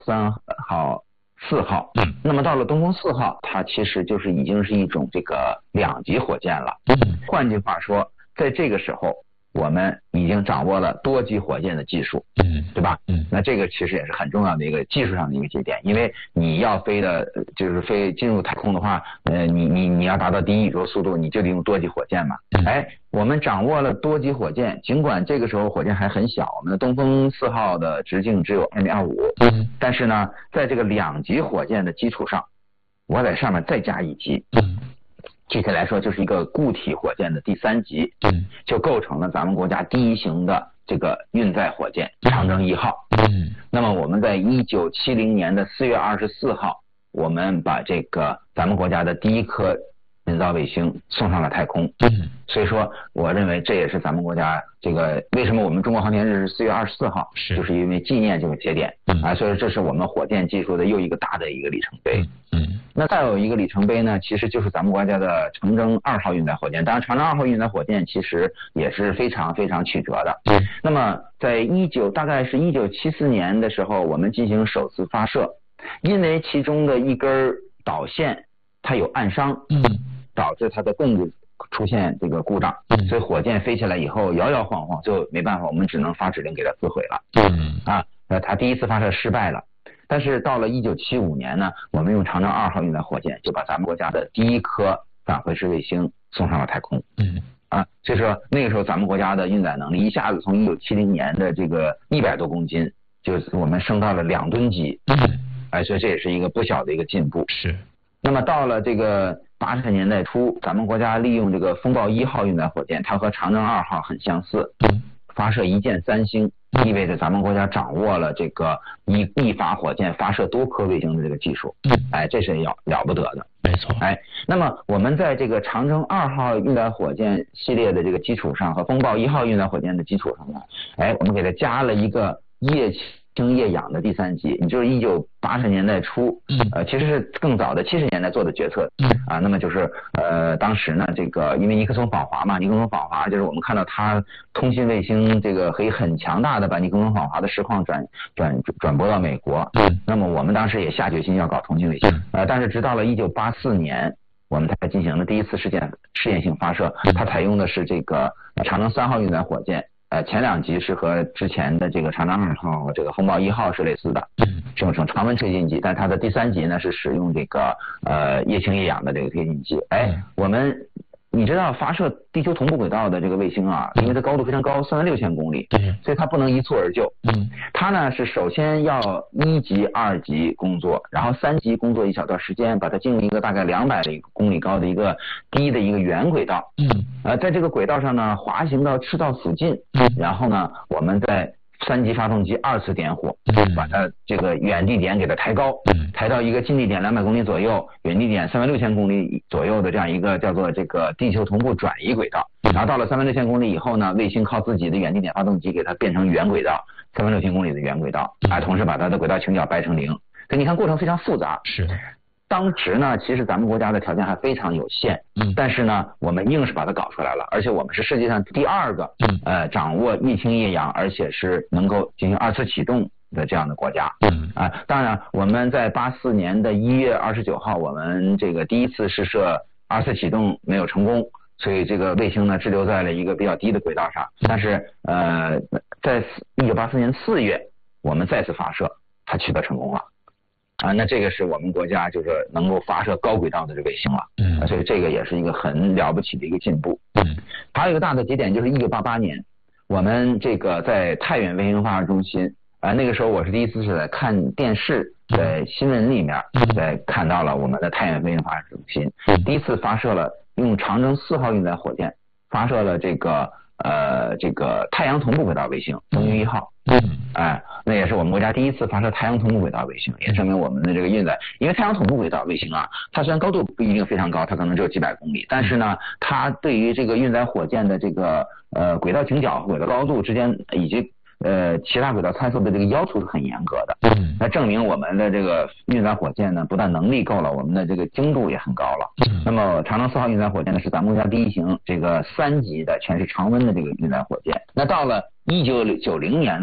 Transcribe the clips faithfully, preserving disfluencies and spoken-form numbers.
三号、四号。 嗯， 那么到了东风四号，它其实就是已经是一种这个两级火箭了。 嗯， 换句话说，在这个时候，我们已经掌握了多级火箭的技术。 嗯， 对吧？ 嗯， 那这个其实也是很重要的一个技术上的一个节点，因为你要飞的，就是飞进入太空的话，呃，你你你要达到第一宇宙速度，你就得用多级火箭嘛。哎，我们掌握了多级火箭，尽管这个时候火箭还很小，我们的东风四号的直径只有二米二五， 嗯， 但是呢，在这个两级火箭的基础上，我在上面再加一级。 嗯， 具体来说，就是一个固体火箭的第三级， 嗯， 就构成了咱们国家第一型的这个运载火箭长征一号。 嗯， 那么我们在一九七零年的四月二十四号，我们把这个咱们国家的第一颗人造卫星送上了太空。 嗯， 所以说，我认为这也是咱们国家这个为什么我们中国航天日是四月二十四号， 是就是因为纪念这个节点。 嗯啊，所以说这是我们火箭技术的又一个大的一个里程碑。 嗯， 那再有一个里程碑呢，其实就是咱们国家的长征二号运载火箭。当然，长征二号运载火箭其实也是非常非常曲折的。 嗯， 那么在一九大概是一九七四年的时候，我们进行首次发射，因为其中的一根导线它有暗伤， 嗯， 导致它的动力出现这个故障， 嗯， 所以火箭飞起来以后摇摇晃晃，就没办法，我们只能发指令给它自毁了。 嗯， 啊，呃，它第一次发射失败了。但是到了一九七五年呢，我们用长征二号运载火箭就把咱们国家的第一颗返回式卫星送上了太空。 嗯， 啊，所以说那个时候咱们国家的运载能力一下子从一九七零年的这个一百多公斤，就是我们升到了两吨级。 嗯， 哎，所以这也是一个不小的一个进步。 是。 那么到了这个八十年代初，咱们国家利用这个风暴一号运载火箭，它和长征二号很相似， 嗯， 发射一箭三星，意味着咱们国家掌握了这个一一发火箭发射多颗卫星的这个技术。 嗯， 哎，这是了了不得的。 没错。 哎，那么我们在这个长征二号运载火箭系列的这个基础上，和风暴一号运载火箭的基础上呢，哎，我们给它加了一个液氢液氧的第三级，也就是一九八十年代初， 嗯， 呃，其实是更早的七十年代做的决策。 嗯， 啊，那么就是呃，当时呢，这个因为尼克松访华嘛，尼克松访华就是我们看到他通信卫星这个可以很强大的把尼克松访华的实况转转转播到美国。 嗯， 那么我们当时也下决心要搞通信卫星。 嗯， 呃，但是直到了一九八四年，我们才进行了第一次试验试验性发射， 嗯， 它采用的是这个长征三号运载火箭。呃，前两级是和之前的这个长征二号和这个风暴一号是类似的， 嗯， 这种常温推进剂，但它的第三级呢是使用这个呃液氢液氧的这个推进剂。哎，我们你知道发射地球同步轨道的这个卫星啊，因为它高度非常高，三万六千公里， 对， 所以它不能一蹴而就。 嗯， 它呢是首先要一级、二级工作，然后三级工作一小段时间，把它进入一个大概两百公里高的一个低的一个圆轨道。 嗯， 呃，在这个轨道上呢，滑行到赤道附近， 嗯， 然后呢，我们再三级发动机二次点火， 嗯， 把它这个远地点给它抬高， 嗯， 抬到一个近地点两百公里左右，远地点三万六千公里左右的这样一个叫做这个地球同步转移轨道。然后到了三万六千公里以后呢，卫星靠自己的远地点发动机给它变成圆轨道，三万六千公里的圆轨道，啊，同时把它的轨道倾角掰成零。所以你看过程非常复杂。 是的。 当时呢，其实咱们国家的条件还非常有限， 嗯， 但是呢，我们硬是把它搞出来了，而且我们是世界上第二个， 嗯， 呃，掌握液氢液氧，而且是能够进行二次启动的这样的国家。 嗯， 啊，当然我们在八四年的一月二十九号，我们这个第一次试射二次启动没有成功，所以这个卫星呢滞留在了一个比较低的轨道上。但是呃，在一九八四年四月，我们再次发射，它取得成功了。啊，那这个是我们国家就是能够发射高轨道的这卫星了。 嗯， 啊，所以这个也是一个很了不起的一个进步。 嗯， 还有一个大的节点就是一九八八年，我们这个在太原卫星发射中心，啊，那个时候我是第一次是在看电视，在新闻里面在看到了我们的太原卫星发射中心，第一次发射了用长征四号运载火箭发射了这个呃这个太阳同步轨道卫星风云一号。 嗯， 哎，那也是我们国家第一次发射太阳同步轨道卫星，也证明我们的这个运载。因为太阳同步轨道卫星啊，它虽然高度不一定非常高，它可能只有几百公里，但是呢，它对于这个运载火箭的这个呃轨道倾角和轨道高度之间以及呃其他轨道参数的这个要求是很严格的。 嗯， 那证明我们的这个运载火箭呢，不但能力够了，我们的这个精度也很高了。 嗯， 那么长征四号运载火箭呢，是咱们国家第一型这个三级的全是常温的这个运载火箭。那到了一九九零年呢，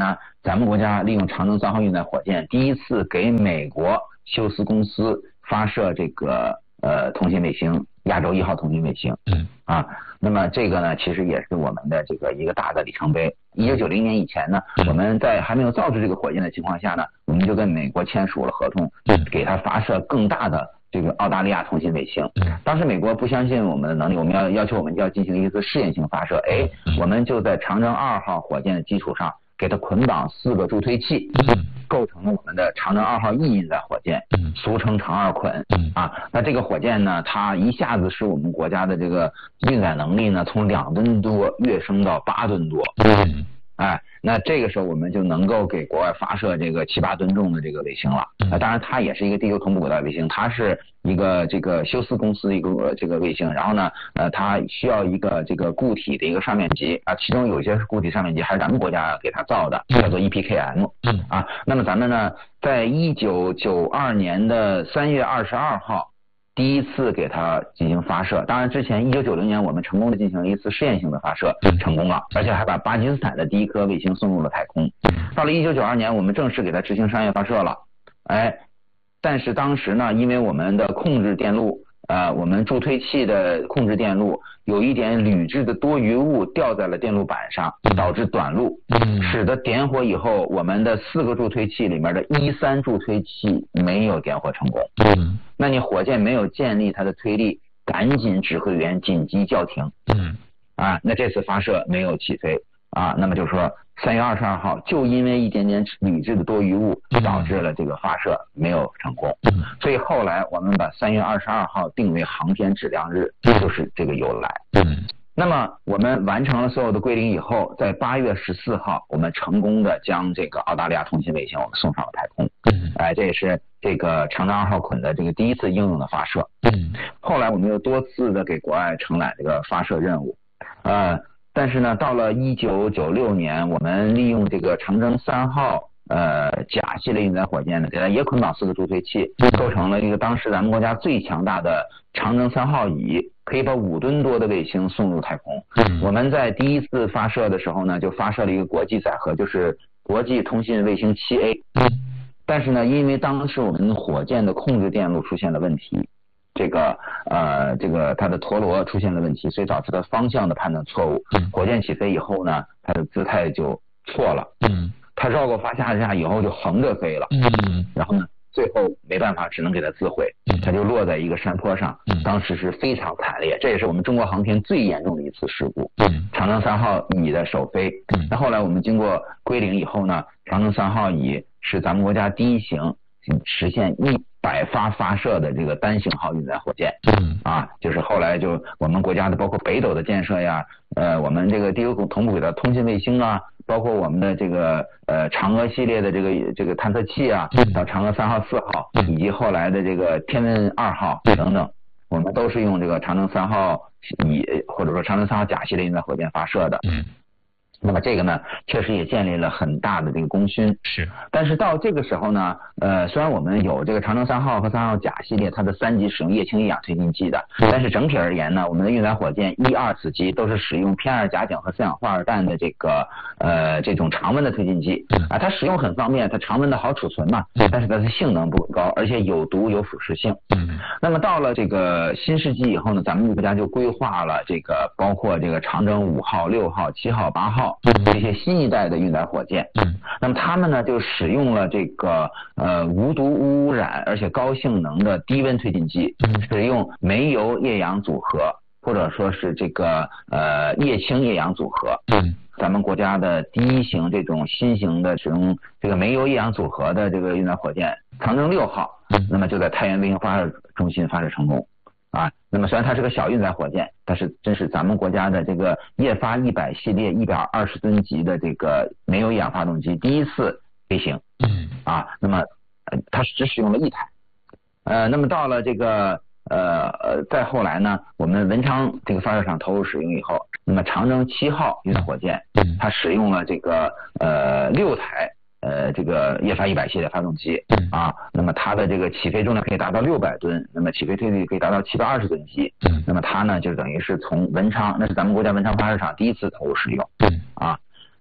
咱们国家利用长征三号运载火箭第一次给美国休斯公司发射这个呃通信卫星亚洲一号通信卫星。 嗯啊，那么这个呢，其实也是我们的这个一个大的里程碑。一九九零年以前呢，我们在还没有造出这个火箭的情况下呢，我们就跟美国签署了合同，给它发射更大的这个澳大利亚通信卫星。当时美国不相信我们的能力，我们要要求我们要进行一次试验性发射。哎，我们就在长征二号火箭的基础上，给它捆绑四个助推器，构成了我们的长征二号 E 运载火箭，俗称长二捆。啊，那这个火箭呢，它一下子使我们国家的这个运载能力呢，从两吨多跃升到八吨多。哎，那这个时候我们就能够给国外发射这个七八吨重的这个卫星了。那当然，它也是一个地球同步轨道卫星，它是一个这个休斯公司的一个这个卫星。然后呢，呃，它需要一个这个固体的一个上面级啊，其中有些固体上面级还是咱们国家给它造的，叫做 E P K M。啊，那么咱们呢，在一九九二年的三月二十二号。第一次给它进行发射，当然之前一九九零年我们成功的进行了一次试验性的发射，成功了，而且还把巴基斯坦的第一颗卫星送入了太空。到了一九九二年，我们正式给它执行商业发射了，哎，但是当时呢，因为我们的控制电路，呃，我们助推器的控制电路有一点铝制的多余物掉在了电路板上，导致短路，使得点火以后，我们的四个助推器里面的一三助推器没有点火成功。那你火箭没有建立它的推力，赶紧指挥员紧急叫停。嗯，啊，那这次发射没有起飞啊，那么就是说三月二十二号就因为一点点铝制的多余物导致了这个发射没有成功。嗯，所以后来我们把三月二十二号定为航天质量日，就是这个由来。嗯。那么我们完成了所有的归零以后，在八月十四号，我们成功的将这个澳大利亚通信卫星我们送上了太空。嗯，哎，这也是这个长征二号捆的这个第一次应用的发射。嗯，后来我们又多次的给国外承揽这个发射任务，呃，但是呢，到了一九九六年，我们利用这个长征三号。呃，甲系列运载火箭呢，给它也捆绑四个助推器，构成了一个当时咱们国家最强大的长征三号乙，可以把五吨多的卫星送入太空。嗯，我们在第一次发射的时候呢，就发射了一个国际载荷，就是国际通信卫星 七 A。但是呢，因为当时我们火箭的控制电路出现了问题，这个呃，这个它的陀螺出现了问题，所以导致它方向的判断错误。火箭起飞以后呢，它的姿态就错了。嗯。它绕过发下架以后就横着飞了，嗯，然后呢，最后没办法，只能给它自毁，它就落在一个山坡上，当时是非常惨烈，这也是我们中国航天最严重的一次事故。嗯，长征三号乙的首飞，那后来我们经过归零以后呢，长征三号乙是咱们国家第一型实现一百发发射的这个单型号运载火箭。嗯，啊，就是后来就我们国家的包括北斗的建设呀，呃，我们这个地球同步轨道通信卫星啊。包括我们的这个呃嫦娥系列的这个这个探测器啊，到嫦娥三号、四号，以及后来的这个天问二号等等，我们都是用这个长征三号乙或者说长征三号甲系列运载火箭发射的。嗯。那么这个呢，确实也建立了很大的这个功勋。是。但是到这个时候呢，呃，虽然我们有这个长征三号和三号甲系列它的三级使用液氢一氧推进剂的，但是整体而言呢，我们的运载火箭一二此级都是使用偏二甲若和四氧化二氮的这个呃这种常温的推进剂啊，它使用很方便，它常温的好储存嘛，但是它的性能不高，而且有毒有腐蚀性。嗯。那么到了这个新世纪以后呢，咱们国家就规划了这个包括这个长征五号、六号、七号、八号。这些新一代的运载火箭，嗯，那么他们呢就使用了这个呃无毒无污染而且高性能的低温推进剂，嗯，使用煤油液氧组合或者说是这个呃液氢液氧组合，嗯，咱们国家的第一型这种新型的使用这个煤油液氧组合的这个运载火箭长征六号，嗯，那么就在太原卫星发射中心发射成功。啊，那么虽然它是个小运载火箭，但是真是咱们国家的这个液发一百系列一百二十吨级的这个煤油液氧发动机第一次飞行。嗯，啊，那么呃它只使用了一台，呃，那么到了这个呃呃再后来呢，我们文昌这个发射场投入使用以后，那么长征七号运载火箭，它使用了这个呃六台。呃，这个液发一百系列发动机啊，那么它的这个起飞重量可以达到六百吨，那么起飞推力可以达到七百二十吨级。嗯，那么它呢，就等于是从文昌，那是咱们国家文昌发射场第一次投入使用。嗯，啊，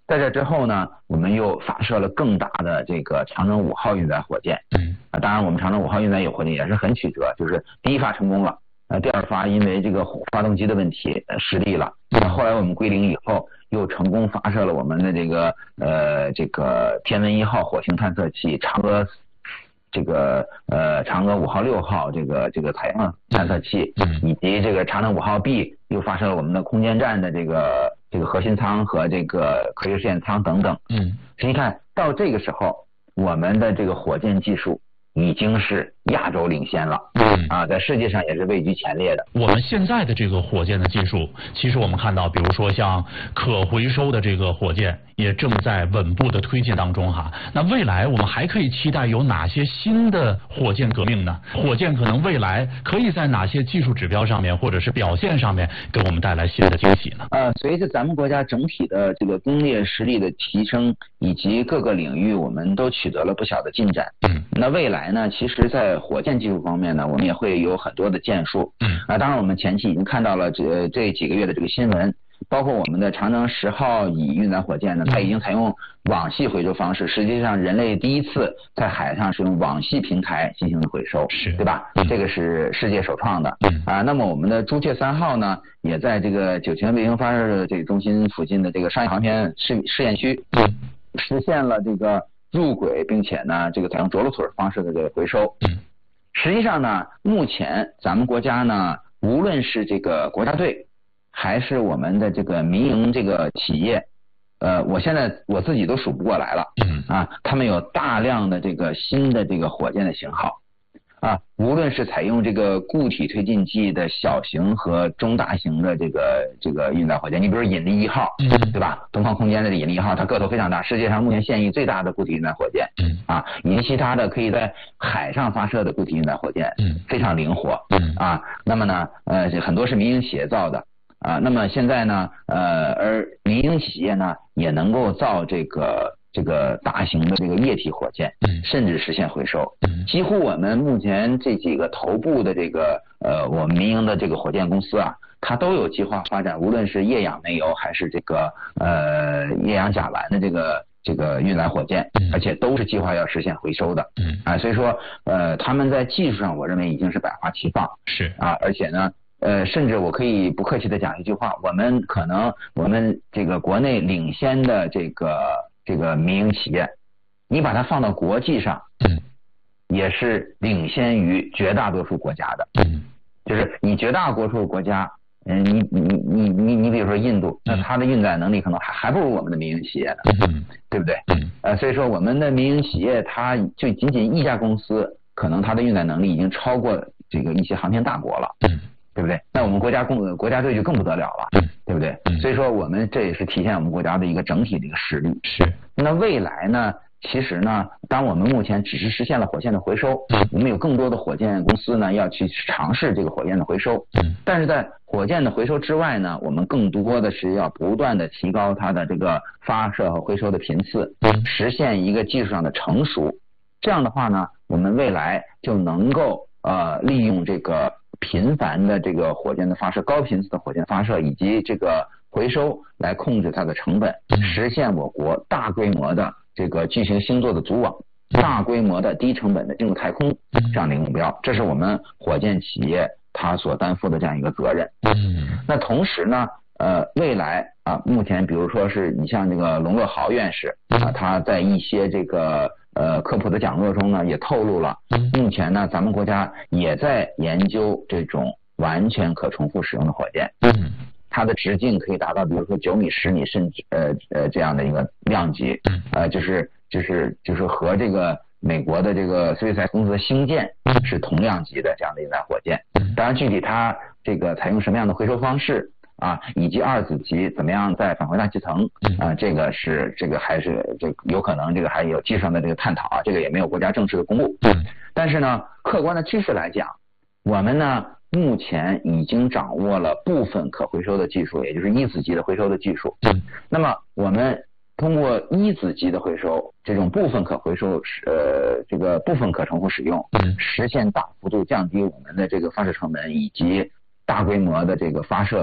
在这之后呢，我们又发射了更大的这个长征五号运载火箭。 嗯啊，当然我们长征五号运载火箭也是很曲折，就是第一发成功了，呃，第二发因为这个发动机的问题呃失利了。那后来我们归零以后，又成功发射了我们的这个呃这个天文一号火星探测器、嫦娥这个呃嫦娥五号、六号这个这个采样探测器，以及这个长征五号 B 又发射了我们的空间站的这个这个核心舱和这个科学实验舱等等。 嗯， 所以你看到这个时候，我们的这个火箭技术已经是亚洲领先了。 嗯啊，在世界上也是位居前列的。 我们现在的这个火箭的技术，其实我们看到，比如说像可回收的这个火箭，也正在稳步的推进当中哈。那未来我们还可以期待有哪些新的火箭革命呢？火箭可能未来可以在哪些技术指标上面或者是表现上面给我们带来新的惊喜呢？ 呃，随着咱们国家整体的这个工业实力的提升，以及各个领域我们都取得了不小的进展。 嗯， 那未来呢，其实在火箭技术方面呢，我们也会有很多的建树。 嗯， 啊，当然我们前期已经看到了这这几个月的这个新闻，包括我们的长征十号乙运载火箭呢，它已经采用网系回收方式，实际上人类第一次在海上是用网系平台进行的回收， 是对吧？ 嗯、 这个是世界首创的。 嗯啊，那么我们的朱雀三号呢，也在这个酒泉卫星发射的这个中心附近的这个商业航天试试验区， 嗯， 实现了这个入轨，并且呢，这个采用着陆腿方式的这个回收。 嗯， 实际上呢，目前咱们国家呢，无论是这个国家队，还是我们的这个民营这个企业，呃，我现在我自己都数不过来了。 嗯啊，他们有大量的这个新的这个火箭的型号。啊，无论是采用这个固体推进剂的小型和中大型的这个这个运载火箭，你比如引力一号， 嗯， 对吧？东方空间的引力一号，它个头非常大，世界上目前现役最大的固体运载火箭。 嗯，啊， 以及其他的可以在海上发射的固体运载火箭， 嗯，非常灵活。 嗯， 啊，那么呢，呃，很多是民营企业造的。啊，那么现在呢，呃，而民营企业呢也能够造这个这个大型的这个液体火箭， 嗯， 甚至实现回收。 嗯， 几乎我们目前这几个头部的这个呃我们民营的这个火箭公司啊，它都有计划发展，无论是液氧煤油还是这个呃液氧甲烷的这个这个运载火箭，而且都是计划要实现回收的。 嗯， 啊，所以说呃他们在技术上，我认为已经是百花齐放。 是啊，而且呢。呃，甚至我可以不客气的讲一句话，我们可能我们这个国内领先的这个这个民营企业，你把它放到国际上， 嗯， 也是领先于绝大多数国家的。 嗯， 就是你绝大多数国家，嗯，你你你你你比如说印度，那它的运载能力可能还还不如我们的民营企业呢， 嗯， 对不对？ 嗯， 呃，所以说我们的民营企业，它就仅仅一家公司，可能它的运载能力已经超过这个一些航天大国了。 嗯。 对不对？那我们国家共国家队就更不得了了，对不对？所以说我们这也是体现我们国家的一个整体的一个实力。 是。 那未来呢？其实呢，当我们目前只是实现了火箭的回收，我们有更多的火箭公司呢要去尝试这个火箭的回收。但是在火箭的回收之外呢，我们更多的是要不断的提高它的这个发射和回收的频次，实现一个技术上的成熟。这样的话呢，我们未来就能够呃利用这个。频繁的这个火箭的发射，高频次的火箭发射以及这个回收来控制它的成本，实现我国大规模的这个巨型星座的组网，大规模的低成本的进入太空这样的一个目标，这是我们火箭企业它所担负的这样一个责任。那同时呢，呃，未来啊，目前比如说是你像这个龙乐豪院士啊，他在一些这个。呃，科普的讲座中呢，也透露了，目前呢，咱们国家也在研究这种完全可重复使用的火箭， 嗯， 它的直径可以达到，比如说九米、十米，甚至呃呃这样的一个量级，呃，就是就是就是和这个美国的这个 SpaceX 公司的星舰是同量级的这样的一载火箭。当然，具体它这个采用什么样的回收方式。啊，以及二子级怎么样再返回大气层啊？这个是这个还是这有可能这个还有技术上的这个探讨啊，这个也没有国家正式的公布。 嗯， 但是呢，客观的趋势来讲，我们呢目前已经掌握了部分可回收的技术，也就是一子级的回收的技术。 嗯， 那么我们通过一子级的回收，这种部分可回收呃这个部分可重复使用， 嗯， 实现大幅度降低我们的这个发射成本以及大规模的这个发射。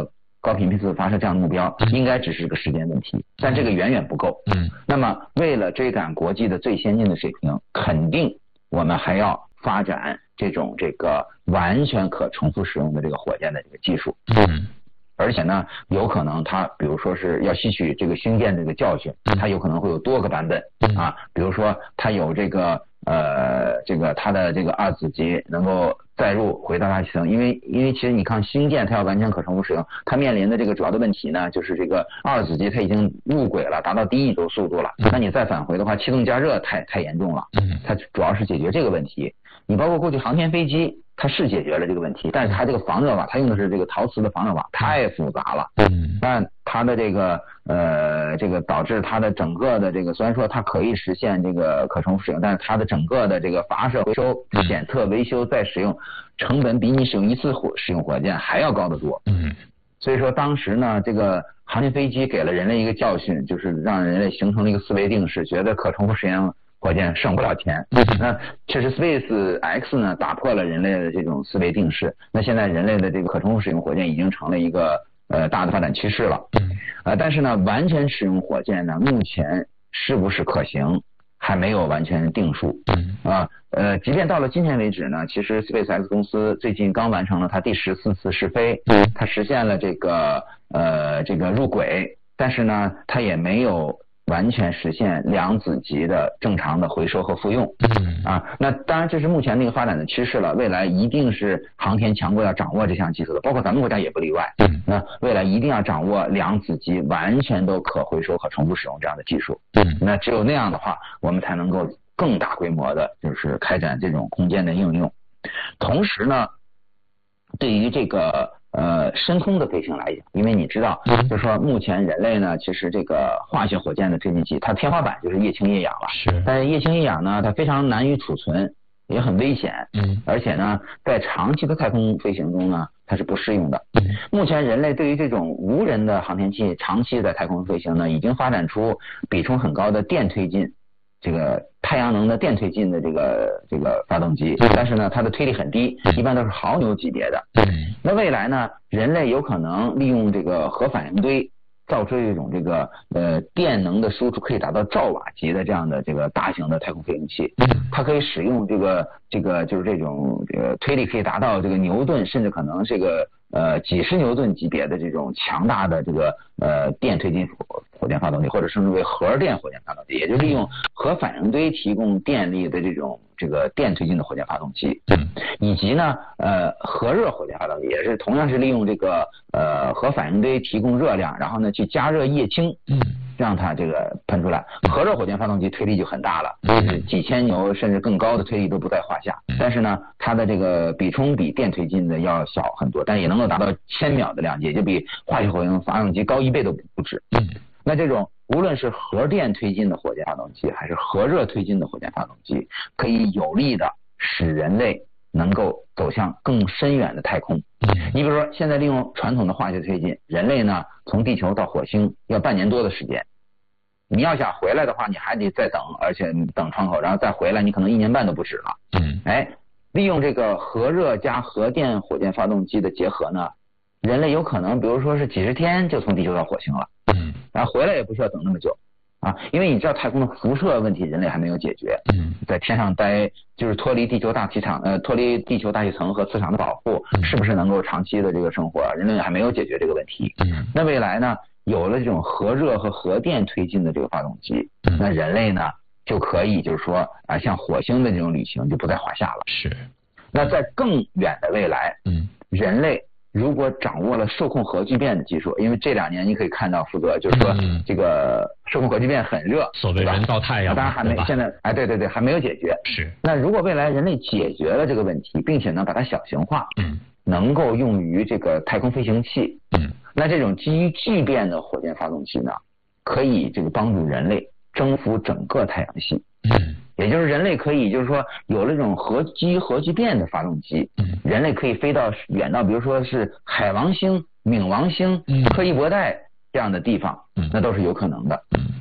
高频次发射这样的目标，应该只是个时间问题，但这个远远不够。 嗯， 那么为了追赶国际的最先进的水平，肯定我们还要发展这种这个完全可重复使用的这个火箭的这个技术。 嗯。 而且呢，有可能它比如说是要吸取这个星舰这个教训，它有可能会有多个版本啊，比如说它有这个呃这个它的这个二子级能够载入回到大气层，因为因为其实你看星舰它要完全可重复使用，它面临的这个主要的问题呢，就是这个二子级它已经入轨了，达到低宇宙速度了，那你再返回的话，气动加热太太严重了，它主要是解决这个问题。你包括过去航天飞机，它是解决了这个问题，但是它这个防热瓦，它用的是这个陶瓷的防热瓦，太复杂了。嗯，那它的这个呃这个导致它的整个的这个，虽然说它可以实现这个可重复使用，但是它的整个的这个发射、回收、检测、维修再使用成本比你使用一次火使用火箭还要高得多。嗯，所以说当时呢，这个航天飞机给了人类一个教训，就是让人类形成了一个思维定式，觉得可重复实验火箭省不了钱。那确实 Space X 呢打破了人类的这种思维定式。那现在人类的这个可重复使用火箭已经成了一个呃大的发展趋势了。呃，但是呢，完全使用火箭呢，目前是不是可行还没有完全定数。啊，呃，即便到了今天为止呢，其实 Space X 公司最近刚完成了它第十四次试飞，它实现了这个呃这个入轨，但是呢，它也没有完全实现量子级的正常的回收和复用。啊，那当然这是目前那个发展的趋势了，未来一定是航天强国要掌握这项技术的，包括咱们国家也不例外。那未来一定要掌握量子级完全都可回收和重复使用这样的技术。那只有那样的话，我们才能够更大规模的就是开展这种空间的应用。同时呢，对于这个呃深空的飞行来讲，因为你知道就是说目前人类呢，其实这个化学火箭的推进器它天花板就是液氢液氧了。是。但是液氢液氧呢，它非常难以储存，也很危险。嗯。而且呢，在长期的太空飞行中呢，它是不适用的。嗯。目前人类对于这种无人的航天器长期在太空飞行呢，已经发展出比重很高的电推进，这个太阳能的电推进的这个这个发动机，但是呢，它的推力很低，一般都是毫牛级别的。那未来呢，人类有可能利用这个核反应堆造出一种这个呃电能的输出可以达到兆瓦级的这样的这个大型的太空飞行器，它可以使用这个这个就是这种这个推力可以达到这个牛顿，甚至可能这个呃几十牛顿级别的这种强大的这个呃电推进火火箭发动机，或者称之为核电火箭发动机，也就是利用核反应堆提供电力的这种这个电推进的火箭发动机，以及呢呃核热火箭发动机，也是同样是利用这个呃核反应堆提供热量，然后呢去加热液氢，让它这个喷出来。核热火箭发动机推力就很大了，就是几千牛甚至更高的推力都不在话下。但是呢，它的这个比冲比电推进的要小很多，但也能够达到千秒的量级，也就比化学火箭发动机高一倍都不止。那这种无论是核电推进的火箭发动机，还是核热推进的火箭发动机，可以有力的使人类能够走向更深远的太空。你比如说，现在利用传统的化学推进，人类呢从地球到火星要半年多的时间。你要想回来的话，你还得再等，而且等窗口，然后再回来，你可能一年半都不止了。嗯，哎，利用这个核热加核电火箭发动机的结合呢，人类有可能，比如说是几十天就从地球到火星了。嗯，然后回来也不需要等那么久。啊，因为你知道太空的辐射问题，人类还没有解决。嗯，在天上待就是脱离地球大气场，呃，脱离地球大气层和磁场的保护，是不是能够长期的这个生活？人类还没有解决这个问题。嗯，那未来呢，有了这种核热和核电推进的这个发动机，那人类呢就可以就是说啊，像火星的这种旅行就不在话下了。是，那在更远的未来，嗯，人类如果掌握了受控核聚变的技术，因为这两年你可以看到，福哥就是说这个受控核聚变很热， 所谓人造太阳， 当然还没现在哎对对对还没有解决。是，那如果未来人类解决了这个问题，并且呢把它小型化，嗯，能够用于这个太空飞行器，嗯，那这种基于聚变的火箭发动机呢，可以这个帮助人类征服整个太阳系。嗯，也就是人类可以就是说有了这种核基于核聚变的发动机，嗯，人类可以飞到远到比如说是海王星、冥王星、柯伊伯带这样的地方，嗯，那都是有可能的。嗯，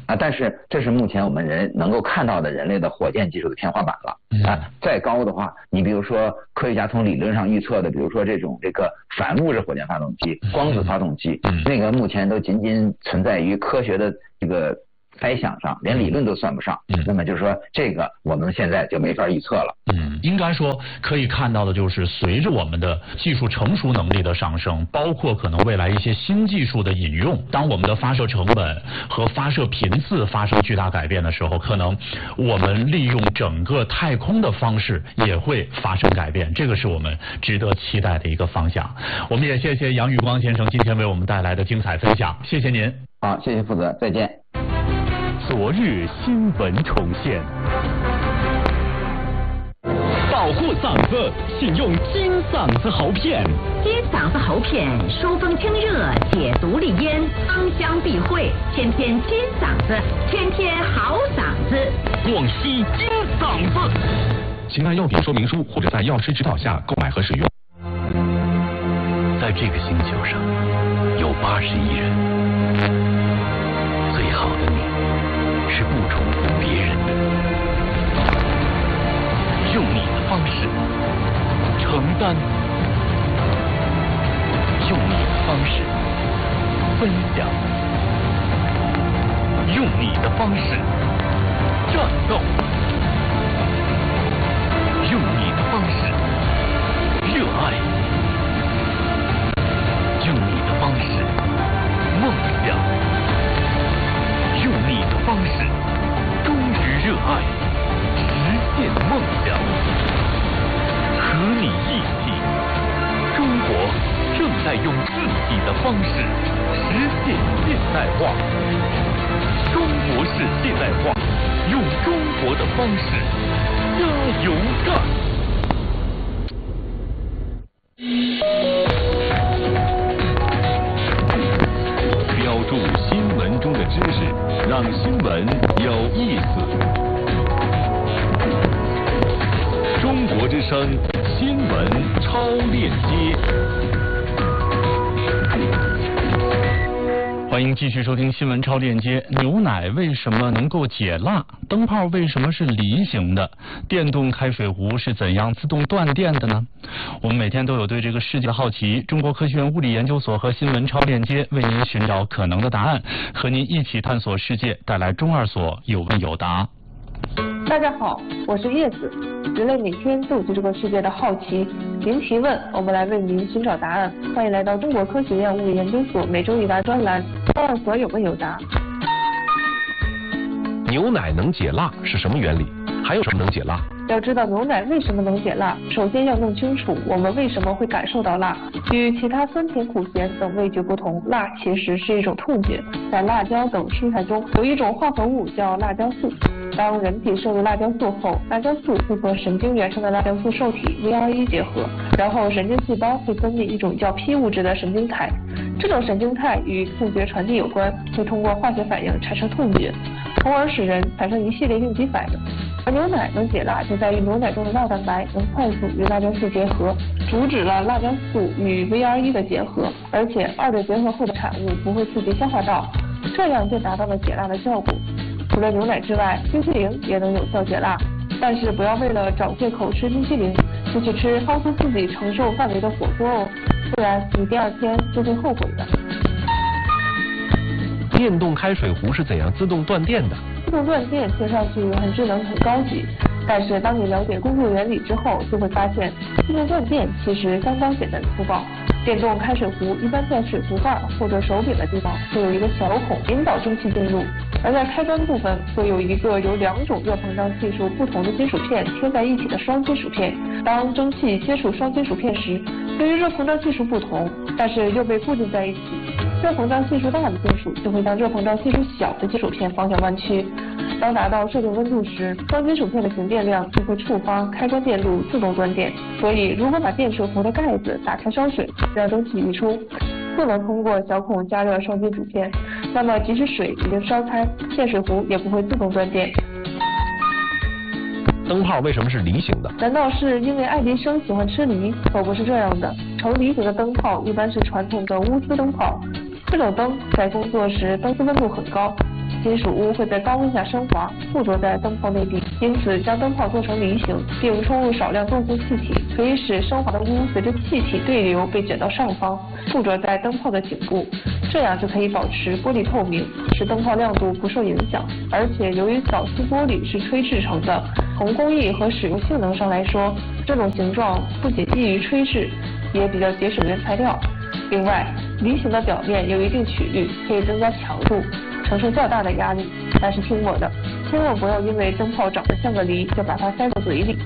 啊，但是这是目前我们人能够看到的人类的火箭技术的天花板了。啊，再高的话，你比如说科学家从理论上预测的，比如说这种这个反物质火箭发动机、光子发动机，那个目前都仅仅存在于科学的这个猜想上，连理论都算不上。嗯，那么就是说，这个我们现在就没法预测了。 嗯，应该说可以看到的就是，随着我们的技术成熟能力的上升，包括可能未来一些新技术的引用，当我们的发射成本和发射频次发生巨大改变的时候，可能我们利用整个太空的方式也会发生改变，这个是我们值得期待的一个方向。我们也谢谢杨宇光先生今天为我们带来的精彩分享，谢谢您。 好，谢谢负责，再见。 昨日新闻重现，保护嗓子，请用金嗓子喉片。 金嗓子喉片，疏风清热，解毒利咽，芳香避秽，天天金嗓子，天天好嗓子。 广西金嗓子。请按药品说明书或者在药师指导下购买和使用。 在这个星球上，有八十亿人，最好的你。是不重复别人的，用你的方式承担，用你的方式分享，用你的方式战斗，用你的方式热爱，用你的方式梦想。用你的方式忠于热爱，实现梦想。和你一起，中国正在用自己的方式实现现代化。中国式现代化，用中国的方式加油干。标注新闻中的知识，让新闻有意思。中国之声新闻超链接。 欢迎继续收听新闻超链接。牛奶为什么能够解辣？灯泡为什么是梨形的？电动开水壶是怎样自动断电的呢？我们每天都有对这个世界的好奇，中国科学院物理研究所和新闻超链接为您寻找可能的答案，和您一起探索世界，带来中二所有问有答。 大家好，我是叶子。人类每天都有对这个世界的好奇，您提问，我们来为您寻找答案。欢迎来到中国科学院物理研究所每周一答专栏，中二所有问有答。 牛奶能解辣是什么原理？还有什么能解辣？ 要知道牛奶为什么能解辣，首先要弄清楚我们为什么会感受到辣。与其他酸甜苦咸等味觉不同，辣其实是一种痛觉。在辣椒等蔬菜中有一种化合物叫辣椒素。当人体摄入辣椒素后，辣椒素会和神经元上的辣椒素受体 V R 一 结合，然后神经细胞会分泌一种叫 P 物质的神经肽。这种神经肽与痛觉传递有关，会通过化学反应产生痛觉，从而使人产生一系列应激反应。而牛奶能解辣，就在于牛奶中的酪蛋白能快速与辣椒素结合，阻止了辣椒素与 V R 一 的结合，而且二者结合后的产物不会刺激消化道，这样就达到了解辣的效果。除了牛奶之外，冰淇淋也能有效解辣，但是不要为了找借口吃冰淇淋，就去吃超出自己承受范围的火锅哦，不然你第二天就会后悔的。 电动开水壶是怎样自动断电的？ 自动断电听上去很智能很高级，但是当你了解工作原理之后，就会发现自动断电其实相当简单粗暴。电动开水壶一般在水壶盖或者手柄的地方会有一个小孔引导蒸汽进入，而在开关部分会有一个由两种热膨胀系数不同的金属片贴在一起的双金属片。当蒸汽接触双金属片时，由于热膨胀系数不同，但是又被固定在一起，热膨胀系数大的金属就会将热膨胀系数小的金属片方向弯曲。当达到设定温度时，双金属片的形电量就会触发开关电路自动断电。所以如果把电水壶的盖子打开烧水，让蒸汽溢出，不能通过小孔加热双金属片，那么即使水已经烧开，电水壶也不会自动断电。 灯泡为什么是梨形的？ 难道是因为爱迪生喜欢吃梨？可不是这样的，呈梨形的灯泡一般是传统的钨丝灯泡。这种灯在工作时灯丝温度很高， 金属钨会在高温下升华，附着在灯泡内壁，因此将灯泡做成梨形，并充入少量动性气体，可以使升华的钨随着气体对流被卷到上方，附着在灯泡的颈部，这样就可以保持玻璃透明，使灯泡亮度不受影响。而且由于早期玻璃是吹制成的，从工艺和使用性能上来说，这种形状不仅易于吹制，也比较节省原材料。另外，梨形的表面有一定曲率，可以增加强度，承受较大的压力。但是听我的，千万不要因为灯泡长得像个梨，就把它塞到嘴里。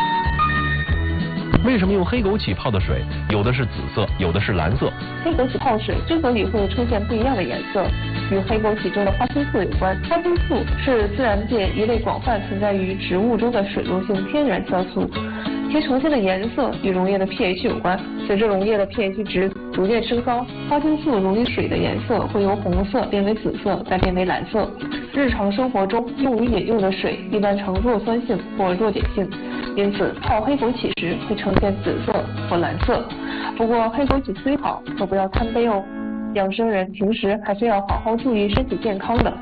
为什么用黑枸杞泡的水，有的是紫色，有的是蓝色？ 黑枸杞泡水之所以会出现不一样的颜色，与黑枸杞中的花青素有关。花青素是自然界一类广泛存在于植物中的水溶性天然色素，其呈现的颜色与溶液的 pH 有关。随着溶液的 pH 值逐渐升高，花青素溶于水的颜色会由红色变为紫色，再变为蓝色。日常生活中用于饮用的水一般呈弱酸性或弱碱性，因此泡黑枸杞时会呈现紫色或蓝色。不过黑枸杞虽好，可不要贪杯哦。养生人平时还是要好好注意身体健康的。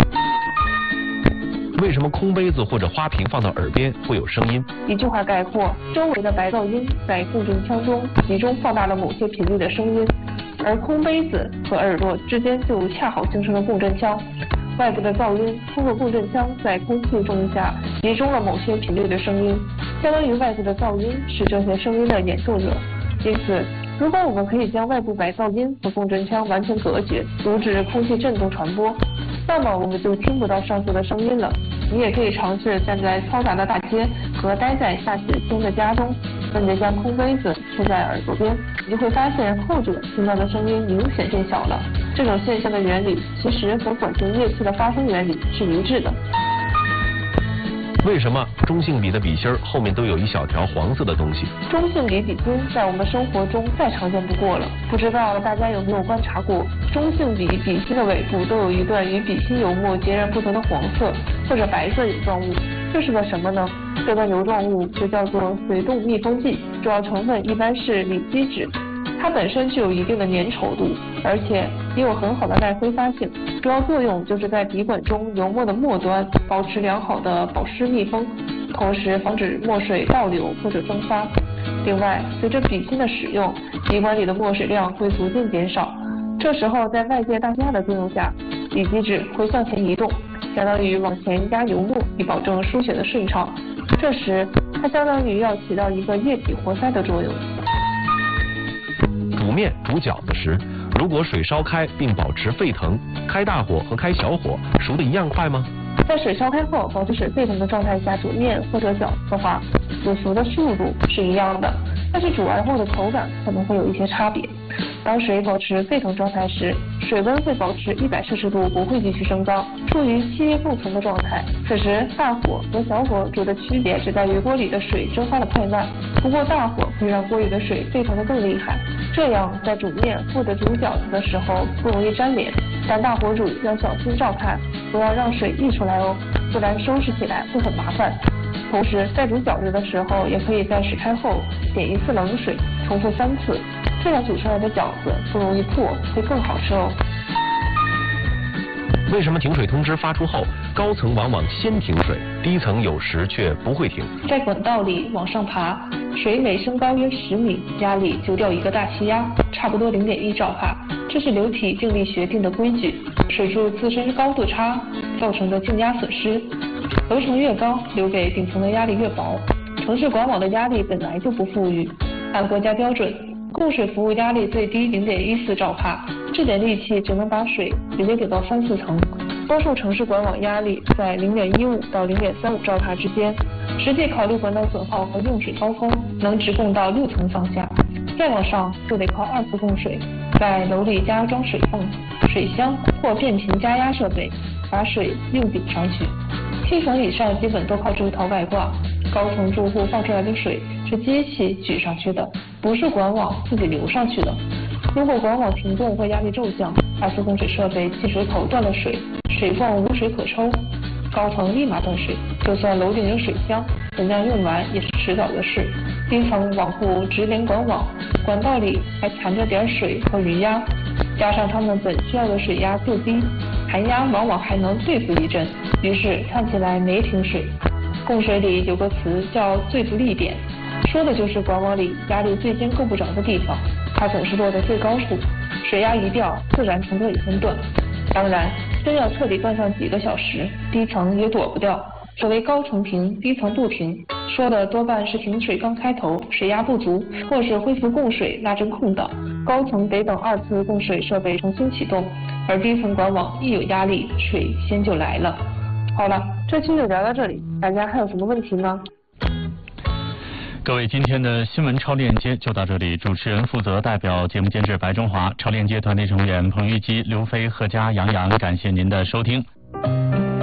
为什么空杯子或者花瓶放到耳边会有声音？ 一句话概括，周围的白噪音在共振腔中集中放大了某些频率的声音，而空杯子和耳朵之间就恰好形成了共振腔。外部的噪音通过共振腔在空气中下集中了某些频率的声音，相当于外部的噪音是这些声音的演奏者。因此，如果我们可以将外部白噪音和共振腔完全隔绝，阻止空气振动传播，那么我们就听不到上述的声音了。你也可以尝试站在嘈杂的大街和待在下雪天的家中，分别将空杯子贴在耳朵边，你就会发现后者听到的声音明显变小了。这种现象的原理其实和管弦乐器的发声原理是一致的。 为什么中性笔的笔芯后面都有一小条黄色的东西？ 中性笔笔芯在我们生活中再常见不过了，不知道大家有没有观察过，中性笔笔芯的尾部都有一段与笔芯油墨截然不同的黄色或者白色油状物，这是个什么呢？这段油状物就叫做水动密封剂，主要成分一般是锂基质。它本身具有一定的粘稠度，而且也有很好的耐挥发性，主要作用就是在笔管中油墨的末端保持良好的保湿密封，同时防止墨水倒流或者蒸发。另外，随着笔芯的使用，笔管里的墨水量会逐渐减少，这时候在外界大压的作用下，锂基质会向前移动，相当于往前压油墨，以保证书写的顺畅。这时，它相当于要起到一个液体活塞的作用。 煮面煮饺子时，如果水烧开并保持沸腾，开大火和开小火熟的一样快吗？ 在水烧开后保持水沸腾的状态下煮面或者饺子的话，煮熟的速度是一样的，但是煮完后的口感可能会有一些差别。当水保持沸腾状态时，水温会保持一百摄氏度，不会继续升高，处于气液共存的状态。此时大火和小火煮的区别只在于锅里的水蒸发的快慢，不过大火可以让锅里的水沸腾的更厉害，这样在煮面或者煮饺子的时候不容易粘连。但大火煮要小心照看，不要让水溢出来哦，不然收拾起来会很麻烦。同时在煮饺子的时候，也可以在水开后点一次冷水，重复三次，这样煮出来的饺子不容易破，会更好吃哦。 为什么停水通知发出后，高层往往先停水，低层有时却不会停？ 在管道里往上爬，水每升高约十米，压力就掉一个大气压，差不多零点一兆帕，这是流体静力学定的规矩。水柱自身高度差造成的静压损失，楼层越高，留给顶层的压力越薄。城市管网的压力本来就不富裕，按国家标准，供水服务压力最低零点一四兆帕，这点力气只能把水直接给到三四层。多数城市管网压力在零点一五到零点三五兆帕之间，实际考虑管道损耗和用水高峰，能直供到六层上下。再往上就得靠二次供水，在楼里加装水泵、水箱或变频加压设备，把水运顶上去。七层以上基本都靠这一套外挂，高层住户放出来的水是机器举上去的，不是管网自己流上去的。如果管网停动或压力骤降，二次供水设备进水口断了水，水泵无水可抽，高层立马断水。就算楼顶有水箱，等量用完也是迟早的事。低层网户直连管网，管道里还残着点水和余压，加上他们本需要的水压就低， 寒压往往还能对付一阵，于是看起来没停水。供水里有个词叫最不利点，说的就是管网里压力最先够不着的地方，它总是落在最高处，水压一掉，自然承托也先断。当然，真要彻底断上几个小时，低层也躲不掉。所谓高层停，低层不停，说的多半是停水刚开头，水压不足，或是恢复供水拉真空档。高层得等二次供水设备重新启动，而低层管网一有压力，水先就来了。好了，这期就聊到这里，大家还有什么问题吗？ 各位，今天的新闻超链接就到这里。主持人负责代表节目监制白中华，超链接团队成员彭玉基、刘飞、贺佳、杨洋，感谢您的收听。